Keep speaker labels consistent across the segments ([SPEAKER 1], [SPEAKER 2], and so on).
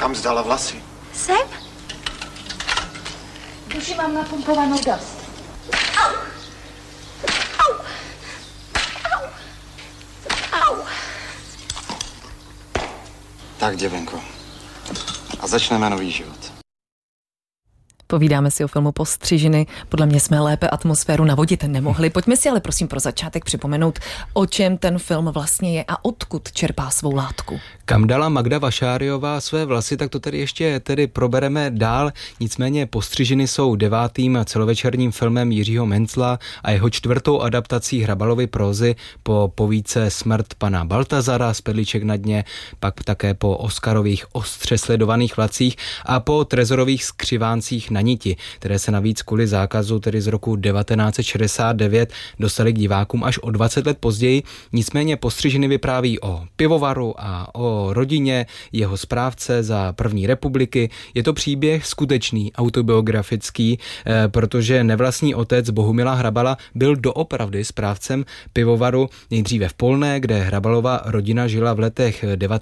[SPEAKER 1] Kam zdala vlasy?
[SPEAKER 2] Sem? Duši mám napumpovanou dost. Au! Au! Au! Au!
[SPEAKER 1] Tak, děvenko. A začneme nový život.
[SPEAKER 3] Povídáme si o filmu Postřižiny. Podle mě jsme lépe atmosféru navodit nemohli. Pojďme si ale prosím pro začátek připomenout, o čem ten film vlastně je a odkud čerpá svou látku.
[SPEAKER 4] Kam dala Magda Vašáriová své vlasy, tak to tedy ještě probereme dál. Nicméně Postřižiny jsou 9. celovečerním filmem Jiřího Mencla a jeho 4. adaptací Hrabalovy prózy po povídce Smrt pana Baltazara z Perliček na dně, pak také po Oscarových ostře sledovaných vlacích a po Trezorových skřiváncích na niti, které se navíc kvůli zákazu tedy z roku 1969 dostaly k divákům až o 20 let později. Nicméně Postřižiny vypráví o pivovaru a o rodině jeho správce za první republiky. Je to příběh skutečný, autobiografický, protože nevlastní otec Bohumila Hrabala byl doopravdy správcem pivovaru nejdříve v Polné, kde Hrabalova rodina žila v letech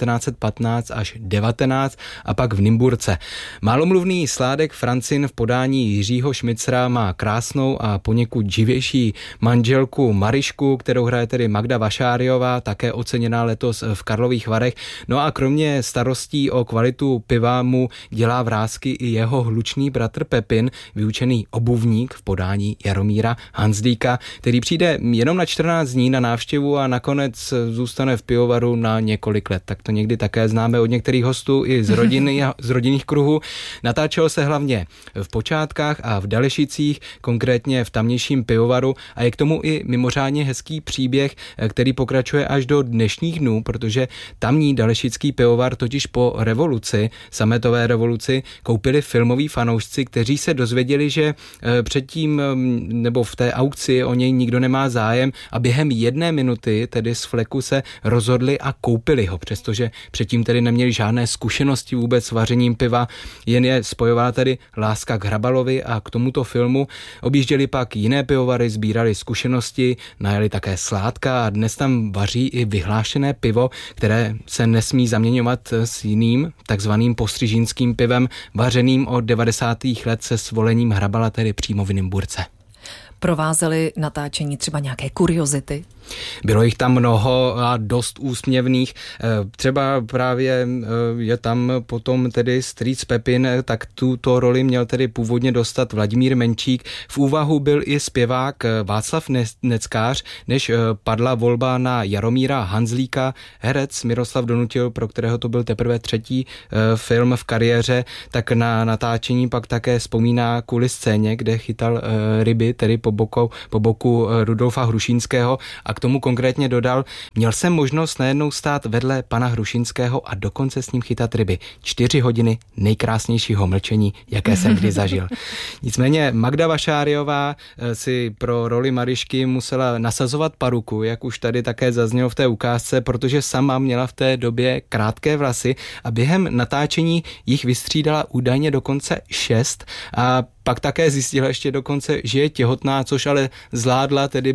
[SPEAKER 4] 1915 až 19 a pak v Nymburce. Málomluvný sládek Francin v podání Jiřího Šmicra má krásnou a poněkud živější manželku Marišku, kterou hraje tedy Magda Vašáriová, také oceněná letos v Karlových Varech. No a kromě starostí o kvalitu piva mu dělá vrásky i jeho hlučný bratr Pepin, vyučený obuvník v podání Jaromíra Hanzlíka, který přijde jenom na 14 dní na návštěvu a nakonec zůstane v pivovaru na několik let. Tak to někdy také známe od některých hostů i z rodiny, z rodinných kruhů. Natáčelo se hlavně v Počátkách a v Dalešicích, konkrétně v tamnějším pivovaru, a je k tomu i mimořádně hezký příběh, který pokračuje až do dnešních dnů, protože tamní dalešický pivovar totiž po revoluci, sametové revoluci, koupili filmoví fanoušci, kteří se dozvěděli, že předtím nebo v té aukci o něj nikdo nemá zájem a během 1 minuty tedy z fleku se rozhodli a koupili ho, přestože předtím tedy neměli žádné zkušenosti vůbec s vařením piva, jen je spojovala tedy láska k Hrabalovi a k tomuto filmu. Objížděli pak jiné pivovary, sbírali zkušenosti, najeli také sládka a dnes tam vaří i vyhlášené pivo, které se nesmí zaměňovat s jiným, takzvaným postřižínským pivem, vařeným od 90. let se svolením Hrabala, tedy přímo v Nymburce.
[SPEAKER 3] Provázely natáčení třeba nějaké kuriozity?
[SPEAKER 4] Bylo jich tam mnoho a dost úsměvných. Třeba právě je tam potom tedy strýc Pepin, tak tuto roli měl tedy původně dostat Vladimír Menčík. V úvahu byl i zpěvák Václav Neckář, než padla volba na Jaromíra Hanzlíka. Herec Miroslav Donutil, pro kterého to byl teprve 3. film v kariéře, tak na natáčení pak také vzpomíná kvůli scéně, kde chytal ryby, tedy po boku Rudolfa Hrušínského, a k tomu konkrétně dodal: měl jsem možnost najednou stát vedle pana Hrušínského a dokonce s ním chytat ryby. 4 hodiny nejkrásnějšího mlčení, jaké jsem kdy zažil. Nicméně Magda Vašáriová si pro roli Marišky musela nasazovat paruku, jak už tady také zaznělo v té ukázce, protože sama měla v té době krátké vlasy a během natáčení jich vystřídala údajně dokonce 6 a pak také zjistila ještě dokonce, že je těhotná, což ale zvládla tedy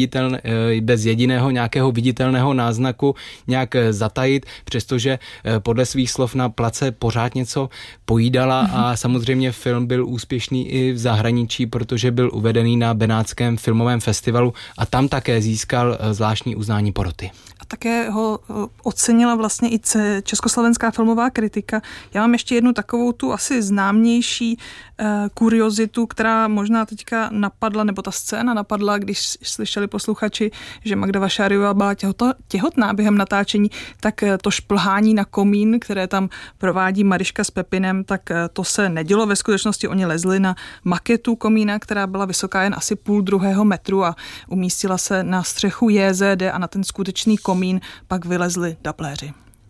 [SPEAKER 4] bez jediného nějakého viditelného náznaku nějak zatajit, přestože podle svých slov na place pořád něco pojídala a samozřejmě film byl úspěšný i v zahraničí, protože byl uvedený na Benátském filmovém festivalu a tam také získal zvláštní uznání poroty.
[SPEAKER 5] A také ho ocenila vlastně i československá filmová kritika. Já mám ještě jednu takovou tu asi známější kuriozitu, která možná teďka napadla, nebo ta scéna napadla, když slyšeli posluchači, že Magda Vašáriová byla těhotná během natáčení, tak to šplhání na komín, které tam provádí Mariška s Pepinem, tak to se nedělo. Ve skutečnosti oni lezli na maketu komína, která byla vysoká jen asi 0,5 metru a umístila se na střechu JZD a na ten skutečný komín pak vylezli dabléři.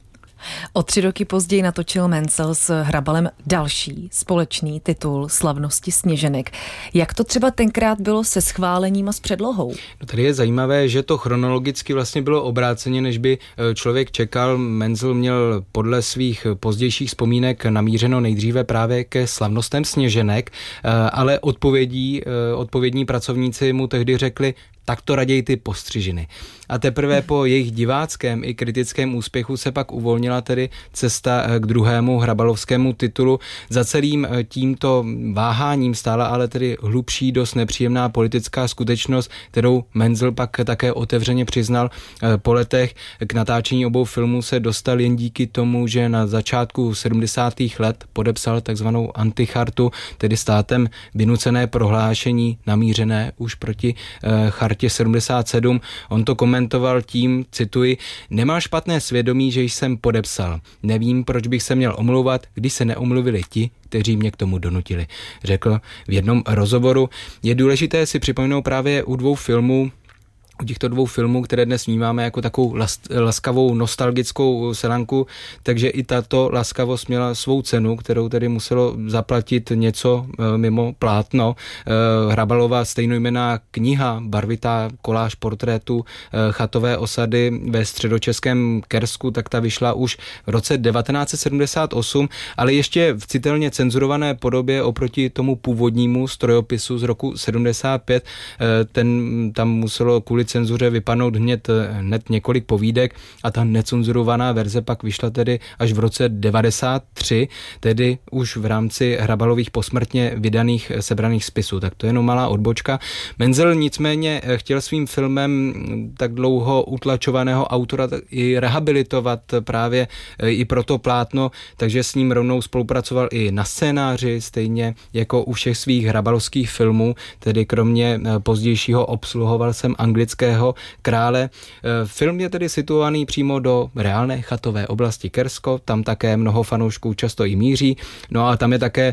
[SPEAKER 3] O 3 roky později natočil Mencel s Hrabalem další společný titul Slavnosti sněženek. Jak to třeba tenkrát bylo se schválením a s předlohou?
[SPEAKER 4] No tady je zajímavé, že to chronologicky vlastně bylo obráceně, než by člověk čekal. Mencel měl podle svých pozdějších vzpomínek namířeno nejdříve právě ke slavnostem sněženek, ale odpovědní pracovníci mu tehdy řekli: tak to raději ty postřižiny. A teprve po jejich diváckém i kritickém úspěchu se pak uvolnila tedy cesta k druhému hrabalovskému titulu. Za celým tímto váháním stála ale tedy hlubší, dost nepříjemná politická skutečnost, kterou Menzel pak také otevřeně přiznal. Po letech k natáčení obou filmů se dostal jen díky tomu, že na začátku 70. let podepsal takzvanou antichartu, tedy státem vynucené prohlášení namířené už proti chartě 77. On to komentoval tím, cituji, nemá špatné svědomí, že jsem podepsal. Nevím, proč bych se měl omlouvat, když se neomluvili ti, kteří mě k tomu donutili, řekl v jednom rozhovoru. Je důležité si připomenout právě u těchto dvou filmů, které dnes vnímáme jako takovou laskavou nostalgickou selanku, takže i tato laskavost měla svou cenu, kterou tedy muselo zaplatit něco mimo plátno. Hrabalova stejnojmenná kniha, barvitá koláž portrétu chatové osady ve středočeském Kersku, tak ta vyšla už v roce 1978, ale ještě v citelně cenzurované podobě oproti tomu původnímu strojopisu z roku 75. Tam muselo kvůli cenzuře vypadnout hned několik povídek a ta necenzurovaná verze pak vyšla tedy až v roce 93, tedy už v rámci Hrabalových posmrtně vydaných sebraných spisů. Tak to je jenom malá odbočka. Menzel nicméně chtěl svým filmem tak dlouho utlačovaného autora i rehabilitovat právě i pro to plátno, takže s ním rovnou spolupracoval i na scénáři, stejně jako u všech svých hrabalovských filmů, tedy kromě pozdějšího obsluhoval jsem Anglického krále. Film je tedy situovaný přímo do reálné chatové oblasti Kersko, tam také mnoho fanoušků často i míří, no a tam je také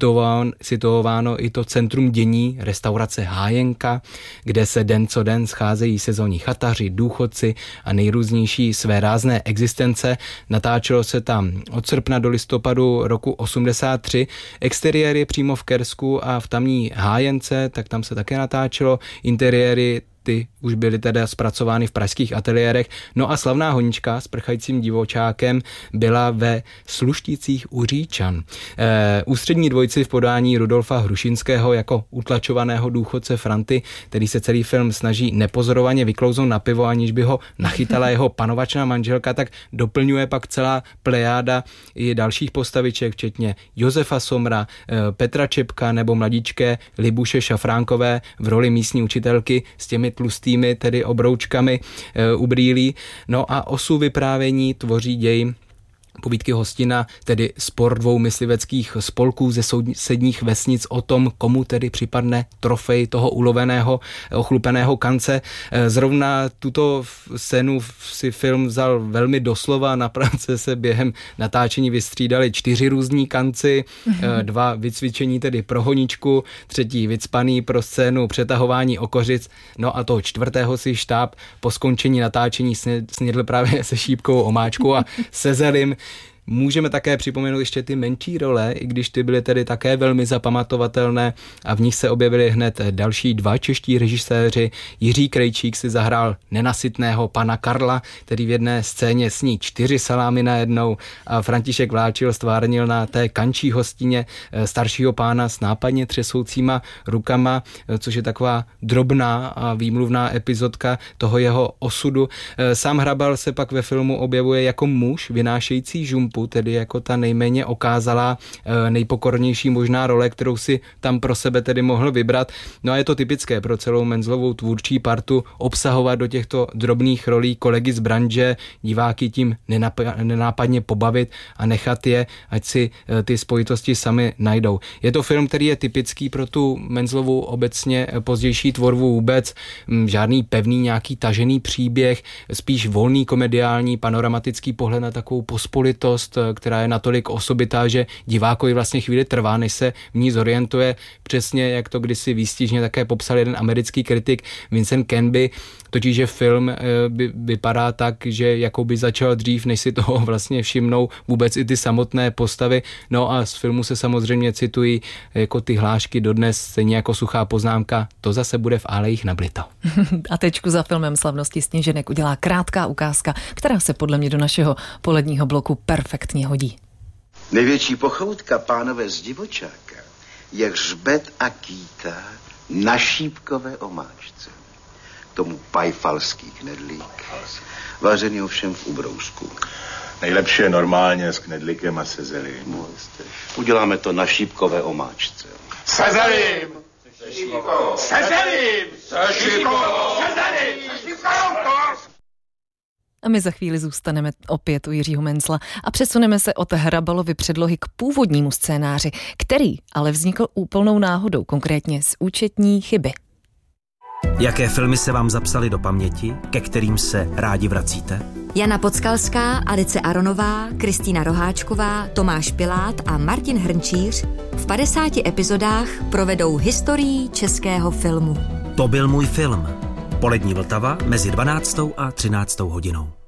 [SPEAKER 4] situováno i to centrum dění, restaurace Hájenka, kde se den co den scházejí sezónní chataři, důchodci a nejrůznější své rázné existence. Natáčelo se tam od srpna do listopadu roku 83. Exteriéry přímo v Kersku a v tamní Hájence, tak tam se také natáčelo. Interiéry ty už byly teda zpracovány v pražských ateliérech. No a slavná honička s prchajícím divočákem byla ve Slušticích u Říčan. Ústřední dvojici v podání Rudolfa Hrušinského jako utlačovaného důchodce Franty, který se celý film snaží nepozorovaně vyklouznout na pivo, aniž by ho nachytala jeho panovačná manželka, tak doplňuje pak celá plejáda i dalších postaviček, včetně Josefa Somra, Petra Čepka nebo mladíčké Libuše Šafránkové v roli místní učitelky s těmi tlustými, tedy obroučkami u brýlí. No a osu vyprávění tvoří děj povídky Hostina, tedy spor dvou mysliveckých spolků ze sousedních vesnic o tom, komu tedy připadne trofej toho uloveného, ochlupeného kance. Zrovna tuto scénu si film vzal velmi doslova, na prance se během natáčení vystřídali 4 různí kanci, 2 vycvičení tedy pro honičku, 3 vycpaný pro scénu přetahování okořic, no a toho 4. si štáb po skončení natáčení snědl právě se šípkou omáčku a se zelím. Můžeme také připomenout ještě ty menší role, i když ty byly tedy také velmi zapamatovatelné a v nich se objevili hned další 2 čeští režiséři. Jiří Krejčík si zahrál nenasytného pana Karla, který v jedné scéně sní 4 salámy najednou, a František Vláčil stvárnil na té kančí hostině staršího pána s nápadně třesoucíma rukama, což je taková drobná a výmluvná epizodka toho jeho osudu. Sám Hrabal se pak ve filmu objevuje jako muž vynášející žumpu, tedy jako ta nejméně okázalá, nejpokornější možná role, kterou si tam pro sebe tedy mohl vybrat. No a je to typické pro celou Menzelovou tvůrčí partu obsahovat do těchto drobných rolí kolegy z branže, diváky tím nenápadně pobavit a nechat je, ať si ty spojitosti sami najdou. Je to film, který je typický pro tu Menzelovou obecně pozdější tvorbu vůbec, žádný pevný nějaký tažený příběh, spíš volný komediální panoramatický pohled na takovou pospolitost, která je natolik osobitá, že divákovi vlastně chvíli trvá, než se v ní zorientuje, přesně jak to kdysi výstižně také popsal jeden americký kritik Vincent Canby, totiž že film vypadá tak, že jako by začal dřív, než si toho vlastně všimnou vůbec i ty samotné postavy. No a z filmu se samozřejmě citují jako ty hlášky dodnes, stejně jako suchá poznámka, to zase bude v Alejích nablito.
[SPEAKER 3] A tečku za filmem Slavnosti sněženek udělá krátká ukázka, která se podle mě do našeho poledního bloku perfektně hodí.
[SPEAKER 6] Největší pochoutka, pánové z divočáka, je hřbet a kýta na šípkové omáčce. tomu pajfalský knedlík. Vařený ovšem v ubrousku.
[SPEAKER 7] Nejlepší je normálně s knedlíkem a se zelím.
[SPEAKER 6] Uděláme to na šípkové omáčce.
[SPEAKER 7] Se zelím! Se zelím!
[SPEAKER 3] A my za chvíli zůstaneme opět u Jiřího Mencla a přesuneme se od Hrabalovy předlohy k původnímu scénáři, který ale vznikl úplnou náhodou, konkrétně z účetní chyby.
[SPEAKER 8] Jaké filmy se vám zapsaly do paměti, ke kterým se rádi vracíte?
[SPEAKER 9] Jana Podskalská, Alice Aronová, Kristýna Roháčková, Tomáš Pilát a Martin Hrnčíř v 50 epizodách provedou historií českého filmu.
[SPEAKER 8] To byl můj film. Polední Vltava mezi 12. a 13. hodinou.